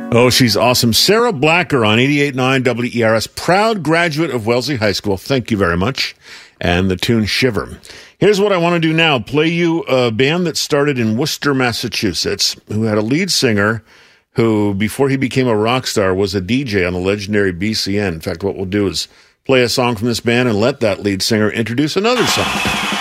Oh, she's awesome. Sarah Blacker on 88.9 WERS, proud graduate of Wellesley High School. Thank you very much. And the tune Shiver. Here's what I want to do now. Play you a band that started in Worcester, Massachusetts, who had a lead singer who, before he became a rock star, was a DJ on the legendary BCN. In fact, what we'll do is play a song from this band and let that lead singer introduce another song.